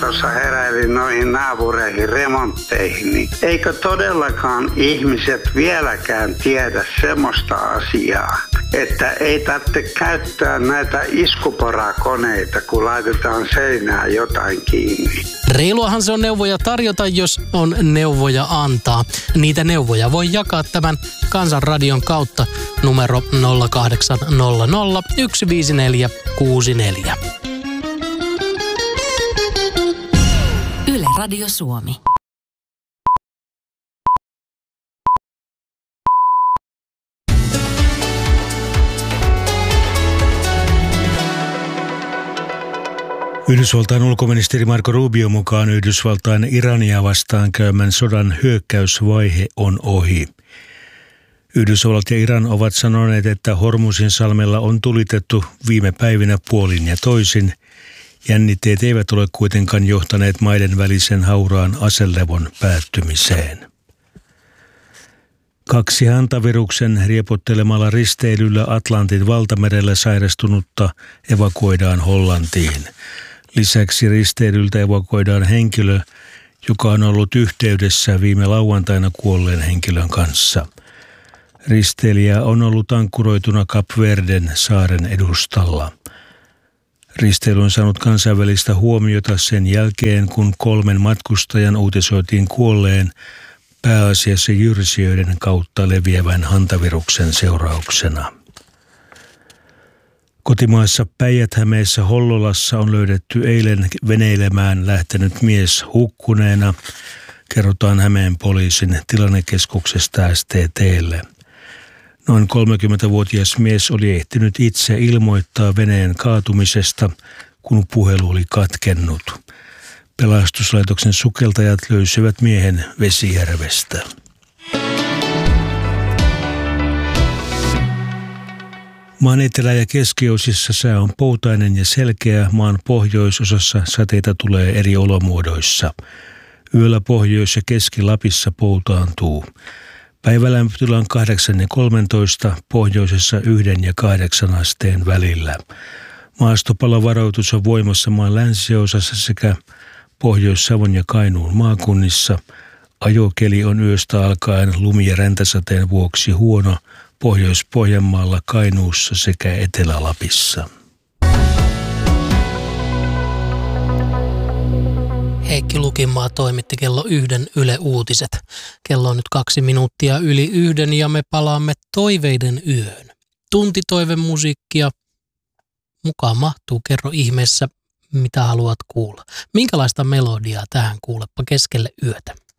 tuossa heräilin noihin naapureihin remontteihin, niin eikö todellakaan ihmiset vieläkään tiedä semmoista asiaa, että ei tarvitse käyttää näitä iskuporakoneita, kun laitetaan seinään jotain kiinni. Reiluahan se on neuvoja tarjota, jos on neuvoja antaa. Niitä neuvoja voi jakaa tämän Kansanradion kautta numero 0800 154 64. Yle Radio Suomi. Yhdysvaltain ulkoministeri Marco Rubio mukaan Yhdysvaltain Irania vastaan käymän sodan hyökkäysvaihe on ohi. Yhdysvallat ja Iran ovat sanoneet, että Hormuzin salmella on tulitettu viime päivinä puolin ja toisin. Jännitteet eivät ole kuitenkaan johtaneet maiden välisen hauraan aselevon päättymiseen. 2 hantaviruksen riepottelemalla risteilyllä Atlantin valtamerellä sairastunutta evakuoidaan Hollantiin. Lisäksi risteilyltä evakuoidaan henkilö, joka on ollut yhteydessä viime lauantaina kuolleen henkilön kanssa. Risteilijä on ollut ankkuroituna Kap Verden saaren edustalla. Risteily on saanut kansainvälistä huomiota sen jälkeen, kun 3 matkustajan uutisoitiin kuolleen pääasiassa jyrsijöiden kautta leviävän hantaviruksen seurauksena. Kotimaassa Päijät-Hämeessä Hollolassa on löydetty eilen veneilemään lähtenyt mies hukkuneena, kerrotaan Hämeen poliisin tilannekeskuksesta STT:lle. Noin 30-vuotias mies oli ehtinyt itse ilmoittaa veneen kaatumisesta, kun puhelu oli katkennut. Pelastuslaitoksen sukeltajat löysivät miehen Vesijärvestä. Maan etelä- ja keskiosissa sää on poutainen ja selkeä, maan pohjoisosassa sateita tulee eri olomuodoissa. Yöllä Pohjois- ja Keski-Lapissa poutaantuu. Päivälämpötila on 8 ja 13, pohjoisessa 1 ja 8 asteen välillä. Maastopalovaroitus on voimassa maan länsiosassa sekä Pohjois-Savon ja Kainuun maakunnissa. Ajokeli on yöstä alkaen lumi- ja räntäsateen vuoksi huono Pohjois-Pohjanmaalla, Kainuussa sekä Etelä-Lapissa. Heikki Lukinmaa toimitti kello 1 Yle Uutiset. Kello on nyt 2 minuuttia yli 1 ja me palaamme toiveiden yöhön. Tuntitoivemusiikkia mukaan mahtuu, kerro ihmeessä mitä haluat kuulla. Minkälaista melodiaa tähän kuulepa keskelle yötä?